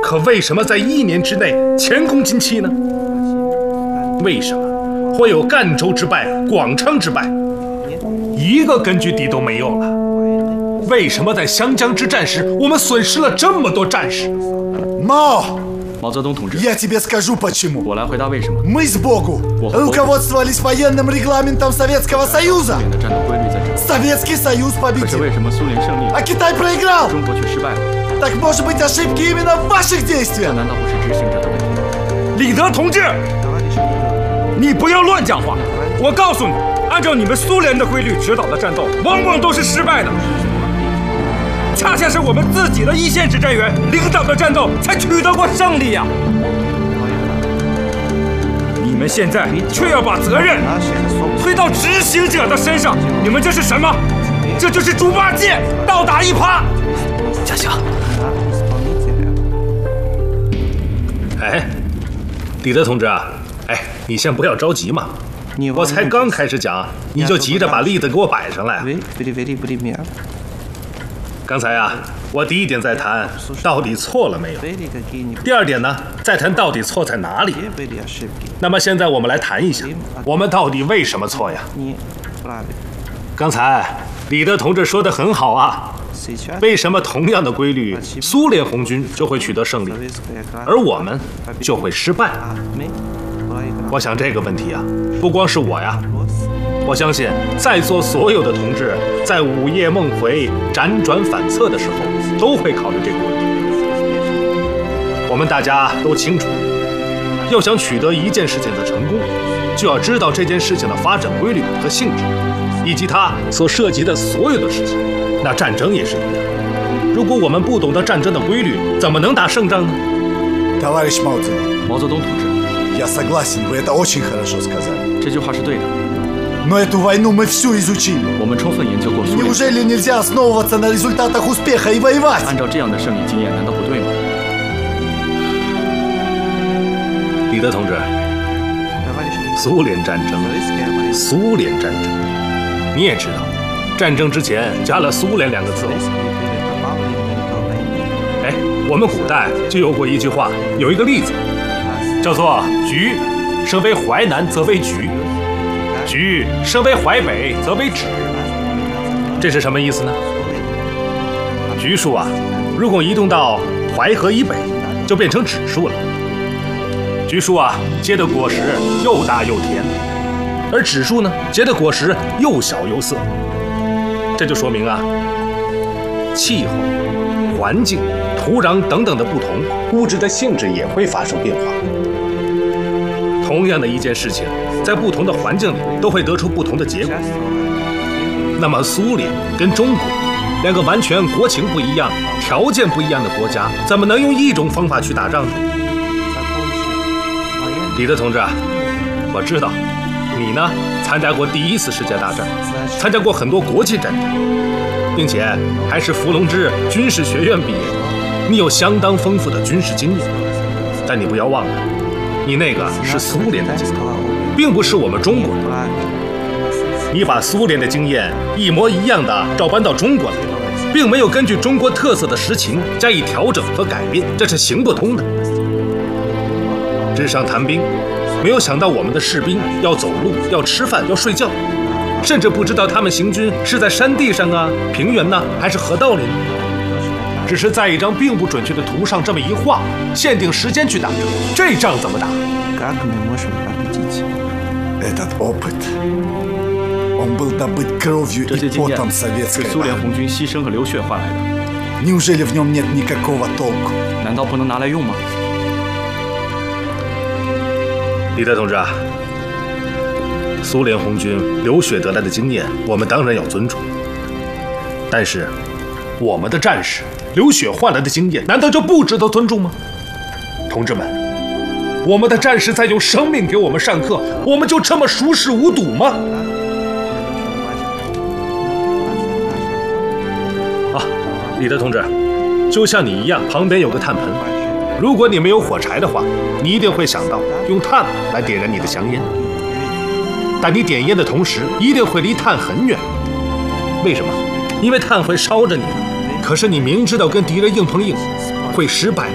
可为什么在1年之内前功尽弃呢？为什么会有赣州之败、广昌之败，一个根据地都没有了？为什么在湘江之战时，我们损失了这么多战士？ 毛泽东同志， Я тебе скажу почему. 我来回答为什么。 Мы сбоку руководствовались военным регламентом Советского Союза. 苏联的战斗规律在这。 Советский Союз 可是 победил, 为什么苏联胜利， а Китай проиграл. 中国却失败了？ Так может быть ошибки именно в ваших 这 действиях? 难道不是执行者的问题？ 李德同志，你不要乱讲话！我告诉你，按照你们苏联的规律指导的战斗，往往都是失败的。恰恰是我们自己的一线指战员领导的战斗才取得过胜利呀！你们现在却要把责任推到执行者的身上，你们这是什么？这就是猪八戒倒打一耙！ 嘉祥， 哎，李德同志啊，哎，你先不要着急嘛，我才刚开始讲，你就急着把例子给我摆上来。刚才啊，我第一点在谈到底错了没有，第二点呢，在谈到底错在哪里。那么现在我们来谈一下，我们到底为什么错呀？刚才李德同志说得很好啊，为什么同样的规律，苏联红军就会取得胜利，而我们就会失败？我想这个问题啊，不光是我呀，我相信在座所有的同志在午夜梦回、辗转反侧的时候，都会考虑这个问题。我们大家都清楚，要想取得一件事情的成功，就要知道这件事情的发展规律和性质，以及它所涉及的所有的事情。那战争也是一样，如果我们不懂得战争的规律，怎么能打胜仗呢？ Товарищ Маутин, 毛泽东同志， я согласен, вы это очень хорошо сказали. 这句话是对的。 Но эту войну мы всю изучили. 我们充分研究过苏联。 Неужели нельзя основываться на результатах успеха и воевать? 按照这样的胜利经验，难道不对吗？ 李德同志，苏联战争，苏联战争，你也知道，战争之前加了苏联2个字。哎，我们古代就有过一句话，有一个例子，叫做“橘生为淮南则为橘，橘生为淮北则为枳”。这是什么意思呢？橘树啊，如果移动到淮河以北，就变成枳树了。橘树啊，结的果实又大又甜，而枳树呢，结的果实又小又涩。这就说明啊，气候、环境、土壤等等的不同，物质的性质也会发生变化。同样的一件事情，在不同的环境里都会得出不同的结果。那么苏联跟中国2个完全国情不一样、条件不一样的国家，怎么能用一种方法去打仗呢？李德同志啊，我知道你呢参加过第1次世界大战，参加过很多国际战争，并且还是伏龙芝军事学院毕业的，你有相当丰富的军事经验。但你不要忘了，你那个是苏联的经验，并不是我们中国的。你把苏联的经验一模一样的照搬到中国来，并没有根据中国特色的实情加以调整和改变，这是行不通的。纸上谈兵，没有想到我们的士兵要走路、要吃饭、要睡觉，甚至不知道他们行军是在山地上啊、平原呢，还是河道里呢？只是在一张并不准确的图上这么一画，限定时间去打仗，这仗怎么打？ Этот опыт, он был добыт кровью 这些 и 经验 потом 是 советской 苏联 армии. 红军牺牲和流血换来的， Неужели в нем нет никакого толку? 难道不能拿来用吗？ 李德同志啊，苏联红军流血得来的经验，我们当然要尊重。但是，我们的战士流血换来的经验，难道就不值得尊重吗？同志们，我们的战士在用生命给我们上课，我们就这么熟视无睹吗？啊，李德同志，就像你一样，旁边有个炭盆。如果你没有火柴的话，你一定会想到用炭来点燃你的香烟。但你点烟的同时，一定会离炭很远。为什么？因为炭会烧着你。可是你明知道跟敌人硬碰硬会失败，